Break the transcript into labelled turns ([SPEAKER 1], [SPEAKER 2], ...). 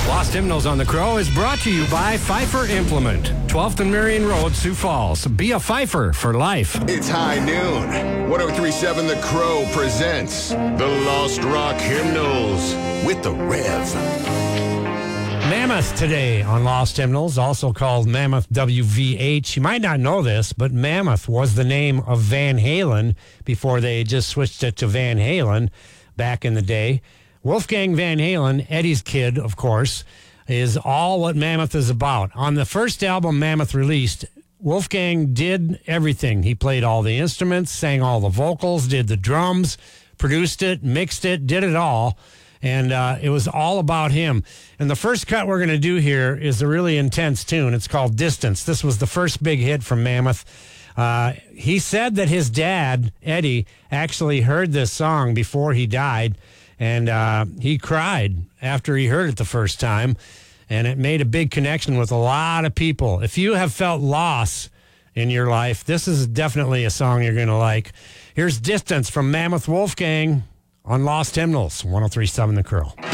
[SPEAKER 1] Lost Hymnals on the Crow is brought to you by Pfeiffer Implement, 12th and Marion Road, Sioux Falls. Be a Pfeiffer for life.
[SPEAKER 2] It's high noon. 1037 The Crow presents the Lost Rock Hymnals with the Rev.
[SPEAKER 1] Mammoth today on Lost Hymnals, also called Mammoth WVH. You might not know this, but Mammoth was the name of Van Halen before they just switched it to Van Halen back in the day. Wolfgang Van Halen, Eddie's kid, of course, is all what Mammoth is about. On the first album Mammoth released, Wolfgang did everything. He played all the instruments, sang all the vocals, did the drums, produced it, mixed it, did it all. And it was all about him. And the first cut we're going to do here is a really intense tune. It's called Distance. This was the first big hit from Mammoth. He said that his dad, Eddie, actually heard this song before he died. And he cried after he heard it the first time. And it made a big connection with a lot of people. If you have felt loss in your life, this is definitely a song you're going to like. Here's Distance from Mammoth Wolfgang on Lost Hymnals, 1037 The Crow.